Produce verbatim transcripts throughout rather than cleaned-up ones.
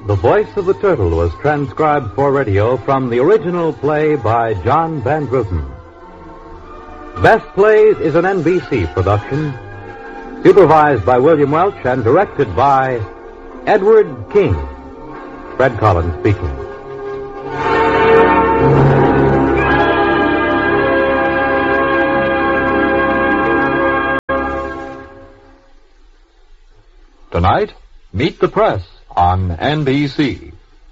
The Voice of the Turtle was transcribed for radio from the original play by John Van Druten. Best Plays is an N B C production, supervised by William Welch and directed by Edward King. Fred Collins speaking. Tonight, Meet the Press on N B C.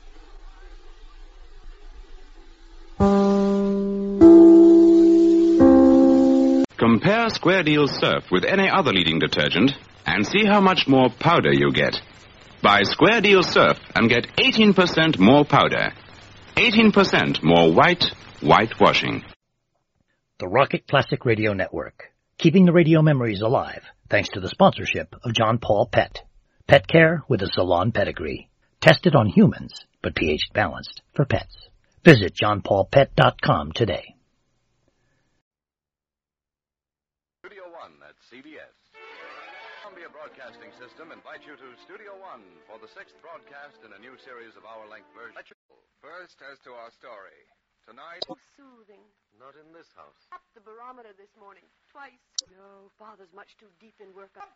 Compare Square Deal Surf with any other leading detergent and see how much more powder you get. Buy Square Deal Surf and get eighteen percent more powder. eighteen percent more white, whitewashing. The Rocket Classic Radio Network, keeping the radio memories alive thanks to the sponsorship of John Paul Pet. Pet care with a salon pedigree. Tested on humans, but pH balanced for pets. Visit john paul pet dot com today. Studio One at C B S. Columbia Broadcasting System invites you to Studio One for the sixth broadcast in a new series of hour-length version. First, as to our story. Tonight... Oh, soothing. Not in this house. Up the barometer this morning. Twice. No, Father's much too deep in work. Up.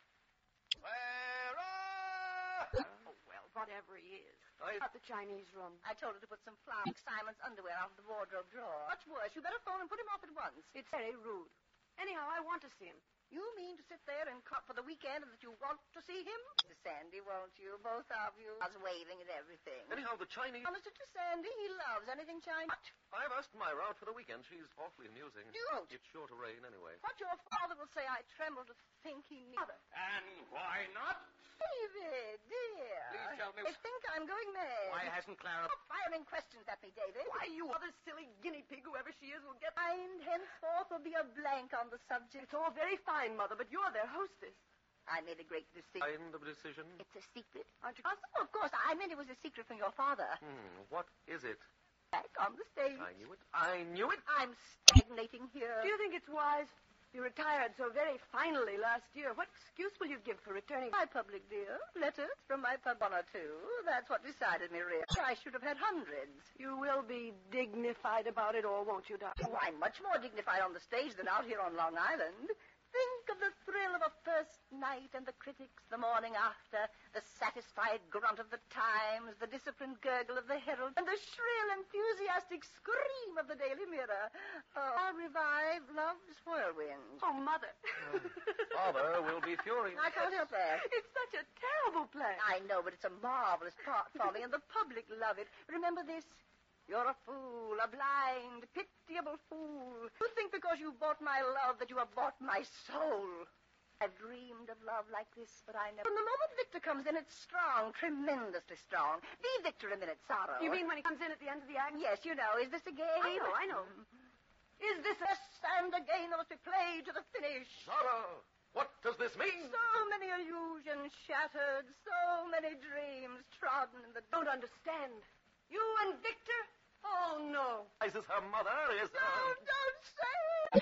Clara! Oh, well, whatever he is. I... Out the Chinese room. I told her to put some flour, Simon's underwear out of the wardrobe drawer. Much worse. You better phone and put him off at once. It's very rude. Anyhow, I want to see him. You mean to sit there and cop for the weekend and that you want to see him? Mister Sandy, won't you? Both of you. I was waving at everything. Anyhow, the Chinese... Oh, Mister Sandy, he loves anything Chinese. What? I've asked Myra out for the weekend. She's awfully amusing. Don't. It's sure to rain anyway. What your father will say, I tremble to think he needs. And why not? David, dear. Please tell me... I think I'm going mad. Why hasn't Clara... Stop firing questions at me, David. Why, you other silly guinea pig, whoever she is, will get... Mind henceforth will be a blank on the subject. It's all very fine, Mother, but you're their hostess. I made a great decision. Kind of decision? It's a secret. Aren't you? Oh, of course. I meant it was a secret from your father. Hmm, what is it? Back on the stage. I knew it. I knew it. I'm stagnating here. Do you think it's wise? You retired so very finally last year. What excuse will you give for returning? My public, dear. Letters from my pub, one or two. That's what decided me, really. I should have had hundreds. You will be dignified about it all, won't you, darling? Oh, I'm much more dignified on the stage than out here on Long Island. Think of the thrill of a first night and the critics the morning after, the satisfied grunt of the Times, the disciplined gurgle of the Herald, and the shrill, enthusiastic scream of the Daily Mirror. Oh, I'll revive Love's Whirlwind. Oh, Mother. Uh, Father will be furious. I can't help that. It's such a terrible plan. I know, but it's a marvelous part folly, and the public love it. Remember this. You're a fool, a blind, pitiable fool. You think because you bought my love that you have bought my soul. I've dreamed of love like this, but I never... From the moment Victor comes in, it's strong, tremendously strong. Be Victor a minute, Sorrow. You mean when he comes in at the end of the act? Yes, you know. Is this a game? I know, I know. Is this a and a game that must be played to the finish? Sarah, what does this mean? So many illusions shattered, so many dreams trodden in the... Don't understand. You and Victor? Oh, no. Is this her mother? Is No, don't say it.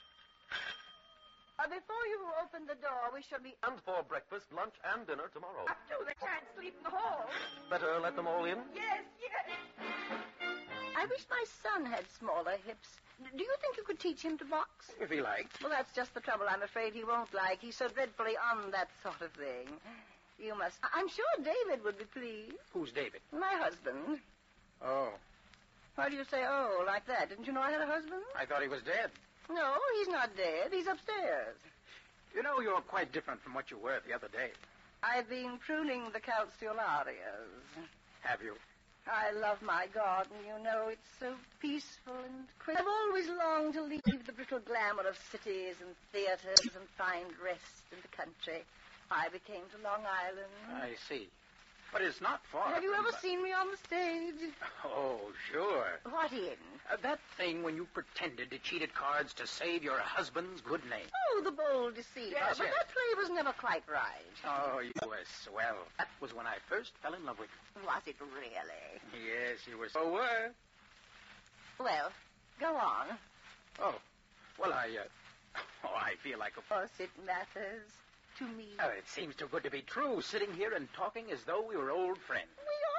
uh, before you open the door, we shall be... And for breakfast, lunch, and dinner tomorrow. Up to they can't sleep in the hall. Better let them all in? Yes, yes. I wish my son had smaller hips. Do you think you could teach him to box? If he liked. Well, that's just the trouble. I'm afraid he won't like. He's so dreadfully on that sort of thing. You must... I'm sure David would be pleased. Who's David? My husband. Oh, Why do you say, oh, like that? Didn't you know I had a husband? I thought he was dead. No, he's not dead. He's upstairs. You know, you're quite different from what you were the other day. I've been pruning the calceolarias. Have you? I love my garden, you know. It's so peaceful and quick. I've always longed to leave the brittle glamour of cities and theaters and find rest in the country. I became to Long Island. I see. But it's not far. Have you from ever the- seen me on the stage? Oh, sure. What in? Uh, that thing when you pretended to cheat at cards to save your husband's good name. Oh, the bold deceiver. Yes, but yes. that play was never quite right. Oh, you were swell. That was when I first fell in love with you. Was it really? Yes, you were so were. Well, go on. Oh, well, I, uh... Oh, I feel like a... Of course it matters to me. Oh, it seems too good to be true, sitting here and talking as though we were old friends. We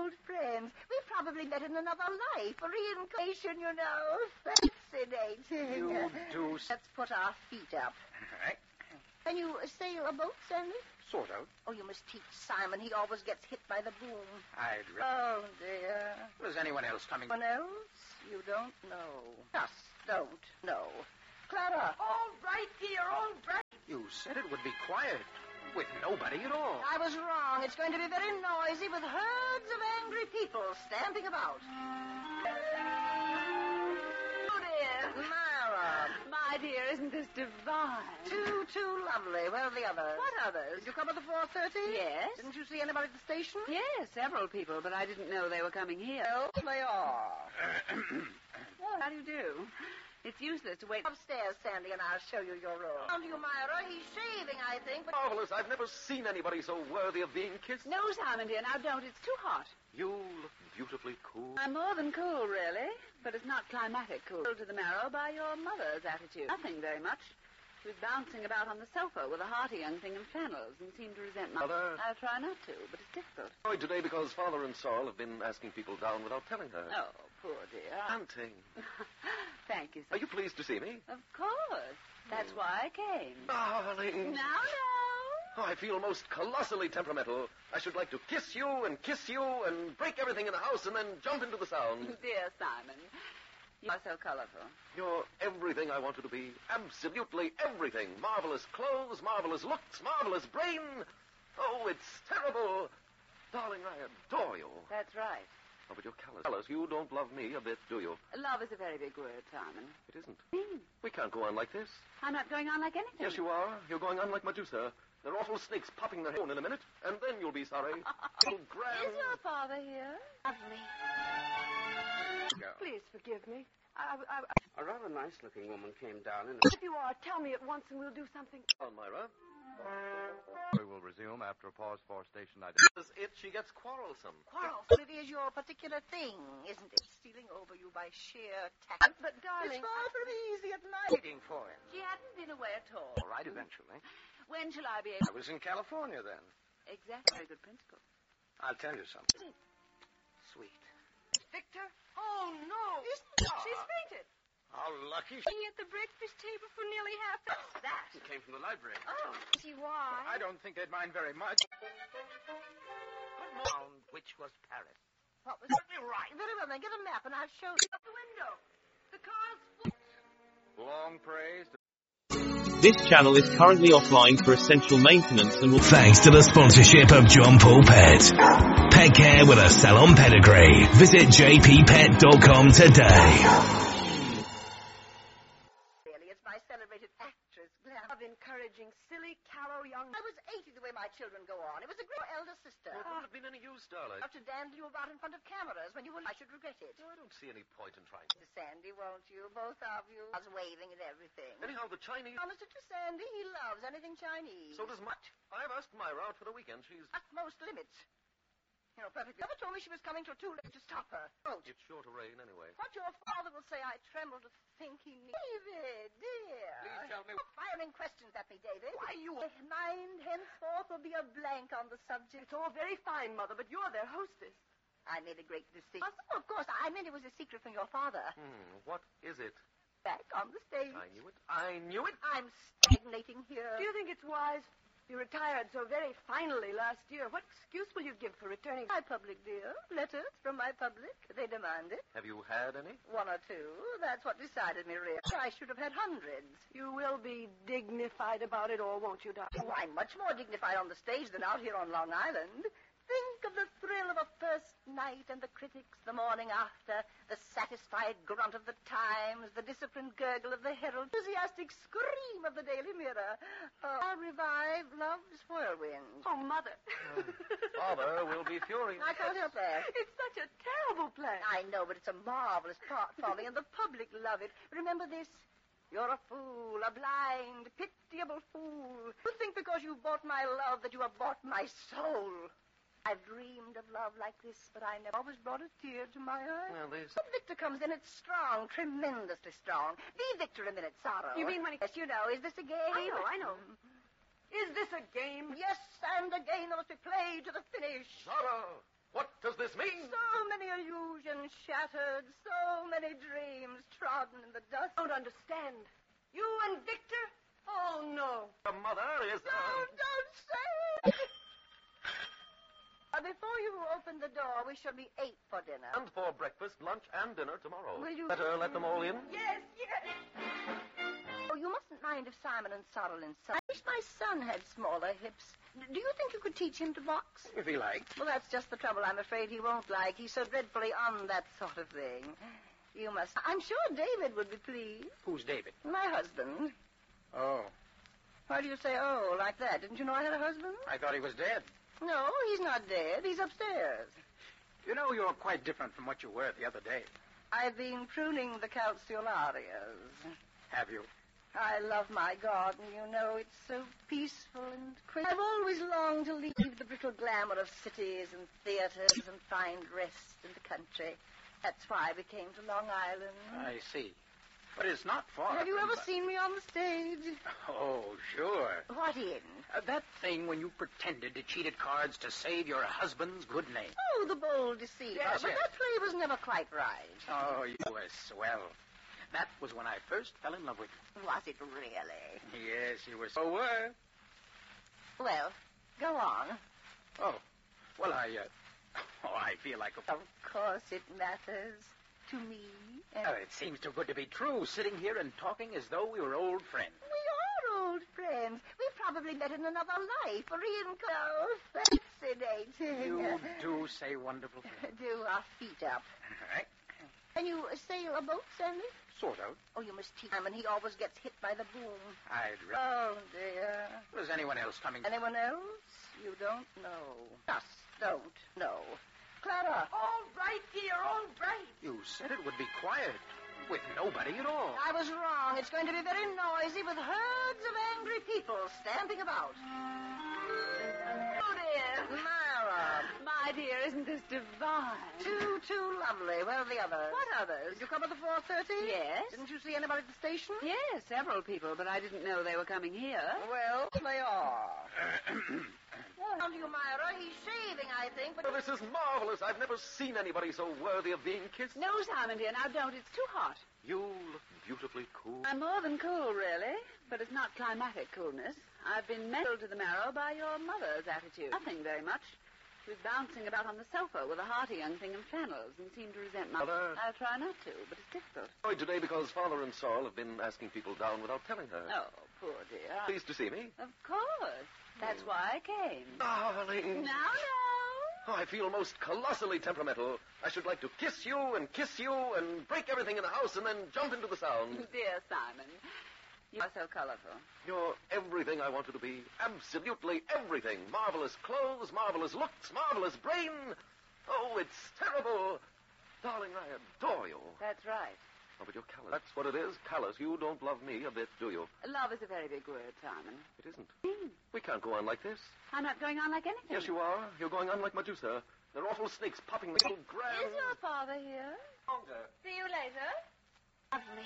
old friends. We probably met in another life, a reincarnation, you know. Fascinating. You do... Let's put our feet up. All right. Can you sail a boat, Sandy? Sort of. Oh, you must teach Simon. He always gets hit by the boom. I'd... Re- Oh, dear. Was anyone else coming? Anyone else? You don't know. Just don't know. Clara. All right, dear, all right. You said it would be quiet, with nobody at all. I was wrong. It's going to be very noisy with herds of angry people stamping about. Oh, dear. Myra. My dear, isn't this divine? Too, too lovely. Where are the others? What others? Did you come at the four thirty? Yes. Didn't you see anybody at the station? Yes, several people, but I didn't know they were coming here. Well, they are. Well, how do you do? It's useless to wait. Upstairs, Sandy, and I'll show you your room. Come to you, Myra. He's shaving, I think. But... Marvelous. I've never seen anybody so worthy of being kissed. No, Simon, dear, now don't. It's too hot. You look beautifully cool. I'm more than cool, really, but it's not climatic cool. To the marrow by your mother's attitude. Nothing very much. She was bouncing about on the sofa with a hearty young thing in flannels and seemed to resent my... Mother? I'll try not to, but it's difficult. Annoyed today because Father and Sorrel have been asking people down without telling her. Oh, poor dear. Auntie, Thank you, sir. are you pleased to see me? Of course. That's why I came. Darling. Now, now. Oh, I feel most colossally temperamental. I should like to kiss you and kiss you and break everything in the house and then jump into the sound. Dear Simon, you are so colorful. You're everything I wanted to be. Absolutely everything. Marvelous clothes, marvelous looks, marvelous brain. Oh, it's terrible. Darling, I adore you. That's right. Oh, but you're callous. Callous. You don't love me a bit, do you? Love is a very big word, Simon. It isn't. Hmm. We can't go on like this. I'm not going on like anything. Yes, you are. You're going on like Medusa. There are awful snakes popping their head in a minute, and then you'll be sorry. Little grand... Is your father here? Lovely. Please forgive me. I, I, I, A rather nice-looking woman came down and... if you are, tell me at once and we'll do something. on, Myra. We will resume after a pause for station ID. As it, she gets quarrelsome. Quarrelsome. It is your particular thing, isn't it? Stealing over you by sheer tact. But, darling, It's far from easy at night. Waiting for him. she hadn't been away at all. All right, eventually. When shall I be I able... was in California then. Exactly. Very good principle. I'll tell you something. Sweet. Victor? Oh, no. She's fainted. How lucky. Being at the breakfast table for nearly half an hour. That. She came from the library. Oh, see why? I don't think they'd mind very much. Found which was Paris. What was it? Right. Very well, then get a map and I'll show you. Out the window. The car's full. Long praise. This channel is currently offline for essential maintenance and will... Thanks to the sponsorship of John Paul Pet. Pet care with a salon pedigree. Visit j p pet dot com today. Really, it's my celebrated actress, Glam. Of encouraging silly, callow young... I was eighty the way my children go on. It was a great elder sister. Well, it wouldn't have been any use, darling. Have to dandle you about in front of cameras when you will... I should regret it. No, I don't see any point in trying. To Sandy, won't you? Both of you. I was waving at everything. Anyhow, the Chinese... Promise it to Sandy. He loves anything Chinese. So does much. I've asked Myra out for the weekend. She's... Utmost limits. You know, perfectly. Never told me she was coming till too late to stop her. Oh, It's sure to rain anyway. what your father will say, I tremble to think he needs. David, dear. Please tell me- Stop firing questions at me, David. Why, you- My mind henceforth will be a blank on the subject. It's all very fine, Mother, but you're their hostess. I made a great decision. Oh, of course, I meant it was a secret from your father. Hmm, what is it? Back on the stage. I knew it. I knew it. I'm stagnating here. Do you think it's wise? You retired so very finally last year. What excuse will you give for returning? My public, dear. Letters from my public. They demand it. Have you had any? One or two. That's what decided me, really. I should have had hundreds. You will be dignified about it all, won't you, darling? Oh, I'm much more dignified on the stage than out here on Long Island. Think of the thrill of a first night and the critics the morning after, the satisfied grunt of the Times, the disciplined gurgle of the Herald, enthusiastic scream of the Daily Mirror. Oh, I'll revive Love's Whirlwind. Oh, Mother. Father will be furious. I can't help that. It's such a terrible plan. I know, but it's a marvelous part folly, and the public love it. Remember this? You're a fool, a blind, pitiable fool. You think because you bought my love that you have bought my soul. I've dreamed of love like this, but I never always brought a tear to my eye. Well, this... When Victor comes in, it's strong, tremendously strong. Be Victor a minute, Sorrow. You mean when he... Yes, you know. Is this a game? I know, I know. Is this a game? Yes, and a game that must be played to the finish. Sorrow! What does this this mean? So many illusions shattered, so many dreams trodden in the dust. I don't understand. You and Victor? Oh, no. The mother is... No, don't say it. Uh, before you open the door, we shall be eight for dinner. And for breakfast, lunch, and dinner tomorrow. Will you... Better let them all in? Yes, yes. Oh, you mustn't mind if Simon and Sorrel inside. I wish my son had smaller hips. Do you think you could teach him to box? If he liked. Well, that's just the trouble. I'm afraid he won't like. He's so dreadfully on that sort of thing. You must... I'm sure David would be pleased. Who's David? My husband. Oh. Why do you say, oh, like that? Didn't you know I had a husband? I thought he was dead. No, he's not dead. He's upstairs. You know, you're quite different from what you were the other day. I've been pruning the calceolarias. Have you? I love my garden, you know. It's so peaceful and quiet. I've always longed to leave the brittle glamour of cities and theaters and find rest in the country. That's why we came to Long Island. I see. But it's not far. Have you from ever the- seen me on the stage? Oh, sure. What in? Uh, that thing when you pretended to cheat at cards to save your husband's good name. Oh, the bold deceiver. Yes, but yes. that play was never quite right. Oh, you were swell. That was when I first fell in love with you. Was it really? Yes, you were so were. Well, go on. Oh, well, I, uh, oh, I feel like a... Of course it matters to me. And Oh, it seems too good to be true, sitting here and talking as though we were old friends. we are old friends. We probably met in another life. Reincarnate. Fascinating. You do say wonderful things. Do our feet up. All right. Can you sail a boat, Sandy? Sort of. Oh, you must teach him, and he always gets hit by the boom. I'd rather... Oh, dear. Was anyone else coming? Anyone else? You don't know. Just don't know. Clara. All right, dear, all right. You said it would be quiet, with nobody at all. I was wrong. It's going to be very noisy with herds of angry people stamping about. Oh, dear. Myra. My dear, isn't this divine? Too, too lovely. Where are the others? What others? Did you come at the four thirty? Yes. Didn't you see anybody at the station? Yes, several people, but I didn't know they were coming here. Well, they are. Down to you, Myra. He's shaving, I think, but... Oh, this is marvelous. I've never seen anybody so worthy of being kissed. No, Simon, dear, now don't. It's too hot. You look beautifully cool. I'm more than cool, really, but it's not climatic coolness. I've been mental to the marrow by your mother's attitude. Nothing very much. She was bouncing about on the sofa with a hearty young thing in flannels and seemed to resent my... Mother? I'll try not to, but it's difficult. Annoyed today because Father and Sorrel have been asking people down without telling her. Oh, poor dear. Pleased to see me. Of course. That's why I came. Darling. Now, now. Oh, I feel most colossally temperamental. I should like to kiss you and kiss you and break everything in the house and then jump into the sound. Dear Simon, you are so colorful. You're everything I wanted to be. Absolutely everything. Marvelous clothes, marvelous looks, marvelous brain. Oh, it's terrible. Darling, I adore you. That's right. Oh, but you're callous. That's what it is, callous. You don't love me a bit, do you? Love is a very big word, Simon. It isn't. Mm. We can't go on like this. I'm not going on like anything. Yes, you are. You're going on like Medusa. There are awful snakes popping the little grand... Is your father here? Longer. See you later. Lovely.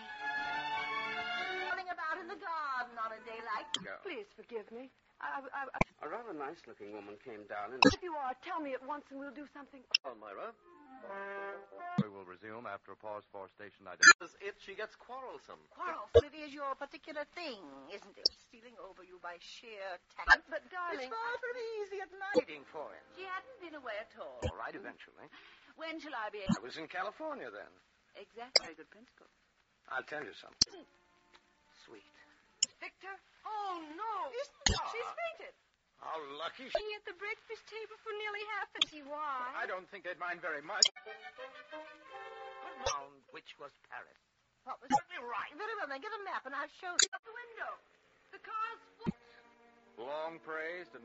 Running about in the garden on a day like... Go. Please forgive me. I, I, I, A rather nice-looking woman came down and... if you are, tell me at once and we'll do something. On, Myra. We will resume after a pause for station identification. It, she gets quarrelsome. Quarrelsome. It is your particular thing, isn't it? Stealing over you by sheer tact. But, darling... It's far from easy at night. Waiting for him. She hadn't been away at all. All right, eventually. When shall I be I able... was in California then. Exactly. Very good principle. I'll tell you something. Sweet. Victor? Oh, no. She's fainted. How lucky she... Sitting at the breakfast table for nearly half an... See why? I don't think they'd mind very much. What round which was Paris? What was... Certainly right. Very well, then get a map and I'll show you. Out the window. The car's full. Long praised and...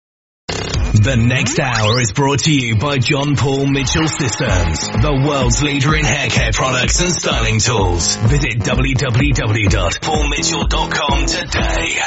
The next hour is brought to you by John Paul Mitchell Systems, the world's leader in hair care products and styling tools. Visit w w w dot paul mitchell dot com today.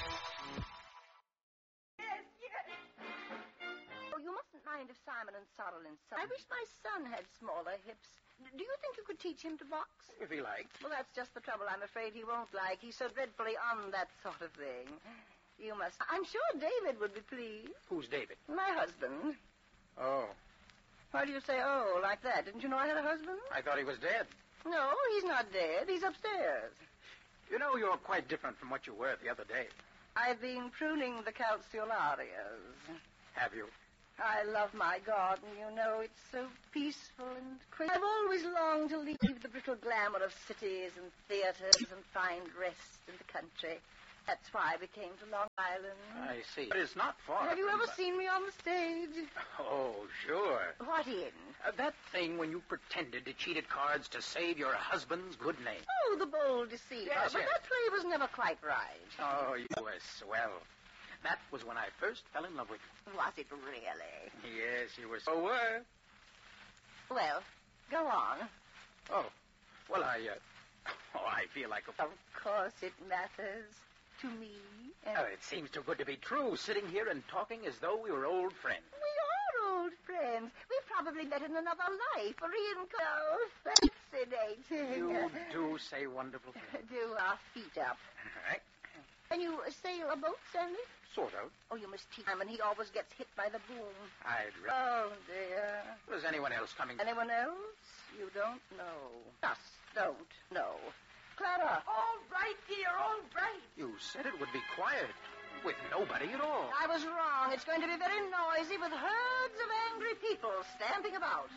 Oh, you mustn't mind if Simon and Sorrel inside. I wish my son had smaller hips. Do you think you could teach him to box? If he liked. Well, that's just the trouble. I'm afraid he won't like. He's so dreadfully on that sort of thing. You must... I'm sure David would be pleased. Who's David? My husband. Oh. Why do you say, oh, like that? Didn't you know I had a husband? I thought he was dead. No, he's not dead. He's upstairs. You know, you're quite different from what you were the other day. I've been pruning the calceolarias. Have you? I love my garden, you know. It's so peaceful and quiet. I've always longed to leave the brittle glamour of cities and theaters and find rest in the country. That's why I became to Long Island. I see. But it's not far. Have you from ever the- seen me on the stage? Oh, sure. What in? Uh, that thing when you pretended to cheat at cards to save your husband's good name. Oh, the bold deceiver. Yes, but yes. that play was never quite right. Oh, you were swell. That was when I first fell in love with you. Was it really? Yes, you were so were. Well, go on. Oh, well, I, uh, oh, I feel like a... Of course it matters to me. And Oh, it seems too good to be true, sitting here and talking as though we were old friends. we are old friends. We probably met in another life. Reincarnation. Fascinating. You do say wonderful things. Do our feet up. All right. Can you uh, sail a boat, Sandy? Sort of. Oh, you must teach him, and he always gets hit by the boom. I'd... Re- Oh, dear. Was anyone else coming? Anyone else? You don't know. Just don't know. Clara. All right, dear, all right. You said it would be quiet, with nobody at all. I was wrong. It's going to be very noisy with herds of angry people stamping about.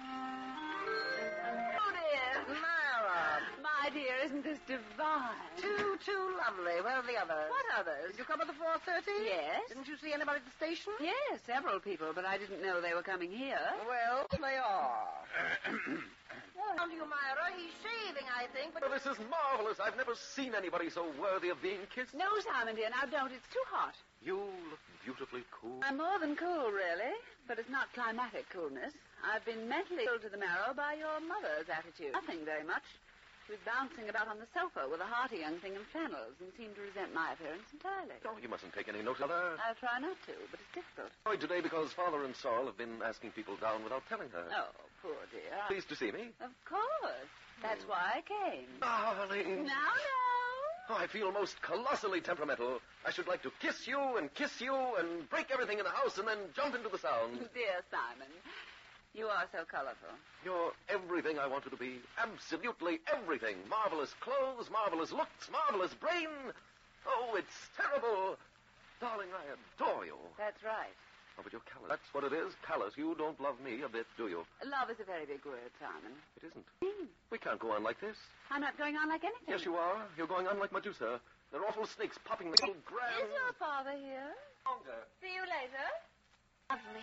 Oh, dear. Myra. My dear, isn't this divine? Too, too lovely. Where are the others? What others? Did you come at the four thirty? Yes. Didn't you see anybody at the station? Yes, several people, but I didn't know they were coming here. Well, they are. Down to you, Myra. He's shaving, I think, but... Oh, this is marvelous. I've never seen anybody so worthy of being kissed. No, Simon, dear, now don't. It's too hot. You look beautifully cool. I'm more than cool, really, but it's not climatic coolness. I've been mentally ill to the marrow by your mother's attitude. Nothing very much. She was bouncing about on the sofa with a hearty young thing in flannels and seemed to resent my appearance entirely. No, you mustn't take any note of her. I'll try not to, but it's difficult. Annoyed today because Father and Saul have been asking people down without telling her. Oh, poor dear. Pleased to see me? Of course. That's why I came. Darling. Now, no. Oh, I feel most colossally temperamental. I should like to kiss you and kiss you and break everything in the house and then jump into the sound. Dear Simon, you are so colorful. You're everything I wanted to be. Absolutely everything. Marvelous clothes, marvelous looks, marvelous brain. Oh, it's terrible. Darling, I adore you. That's right. Oh, but you're callous. That's what it is. Callous. You don't love me a bit, do you? Love is a very big word, Simon. It isn't. We can't go on like this. I'm not going on like anything. Yes, you are. You're going on like Medusa. They're awful snakes popping the little grand... Is your father here? Longer. See you later. Lovely.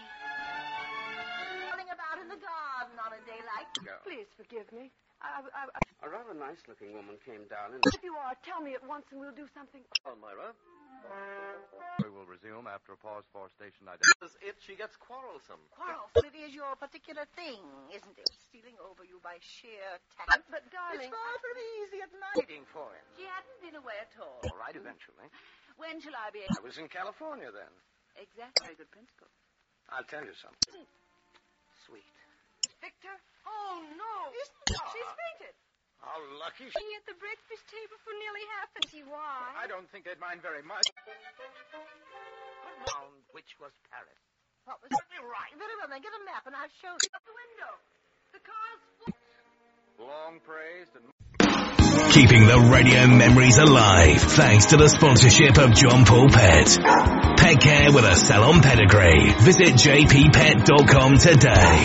Running about in the garden on a day like... Yeah. Please forgive me. I, I, I, A rather nice-looking woman came down and... if you are, tell me at once and we'll do something. On, Myra. We will resume after a pause for station Is it she gets quarrelsome? Quarrelsome. It is your particular thing, isn't it? Stealing over you by sheer tact. But, darling... It's far from easy at night. Waiting for him. She hadn't been away at all. All right, eventually. When shall I be I was in California then. Exactly. Very good principle. I'll tell you something. Sweet. Victor? Oh, no. Isn't it? She's fainted. How lucky she... Sitting at the breakfast table for nearly half an hour. Why? I don't think they'd mind very much. Round which was Paris. What was it? Right. Very well, then get a map and I'll show you. Out the window. The car's full. Long praised and... Keeping the radio memories alive thanks to the sponsorship of John Paul Pet. Pet care with a salon pedigree. Visit j p pet dot com today.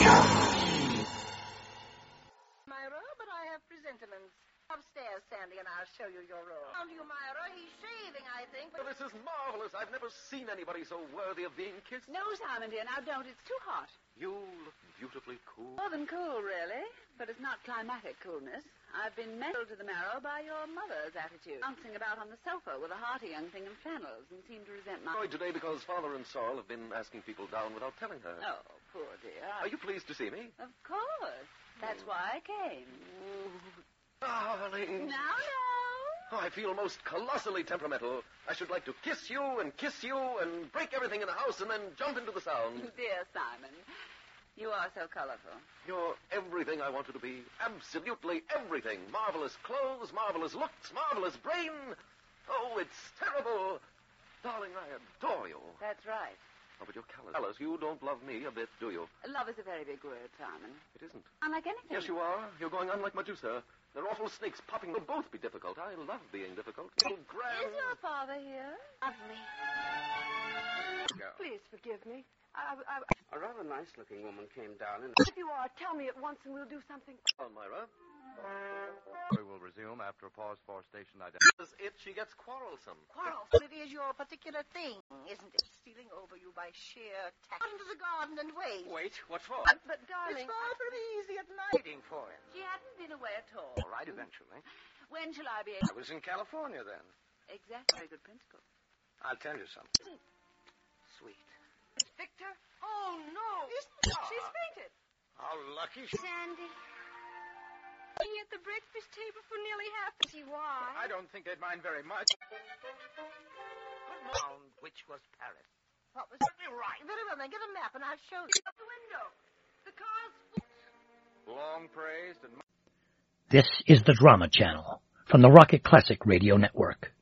Myra, but I have presentiments. Upstairs, Sandy, and I'll show you your room. Down to you, Myra. He's shaving, I think, Oh, but... this is marvelous. I've never seen anybody so worthy of being kissed. No, Simon, dear, now don't. It's too hot. You look beautifully cool. More than cool, really, but it's not climatic coolness. I've been mentally to the marrow by your mother's attitude. Bouncing about on the sofa with a hearty young thing in flannels and seemed to resent my... Annoyed today because Father and Saul have been asking people down without telling her. Oh, poor dear. Are you pleased to see me? Of course. That's why I came. Darling. Now, no. Oh, I feel most colossally temperamental. I should like to kiss you and kiss you and break everything in the house and then jump into the sound. Dear Simon, you are so colorful. You're everything I wanted to be. Absolutely everything. Marvelous clothes, marvelous looks, marvelous brain. Oh, it's terrible. Darling, I adore you. That's right. Oh, but you're callous. Callous. You don't love me a bit, do you? Love is a very big word, Simon. It isn't. Unlike anything. Yes, you are. You're going on like Medusa. They're awful snakes popping. They'll both be difficult. I love being difficult. Oh, grand. Is your father here? Lovely. Please forgive me. I, I, I... A rather nice-looking woman came down and... If you are, tell me at once and we'll do something. Well, Myra. We will resume after a pause for station identification. If she gets quarrelsome. Quarrelsome, it is your particular thing, isn't it? Stealing over you by sheer tact. Out into the garden and wait. Wait, what for? But, but darling... It's far from easy at night. Waiting for him. She hadn't been away at all. All right, eventually. When shall I be able... I was in California then. Exactly. Very good principle. I'll tell you something. Sweet. It's Victor? Oh, no. Isn't it? She's fainted. How lucky she... Sandy. Being at the breakfast table for nearly half... See why? I don't think they'd mind very much. Found which was Paris. What was Put me right. Very well, then get a map and I'll show you. Out the window. The car's... long praised and... This is the Drama Channel from the Rocket Classic Radio Network.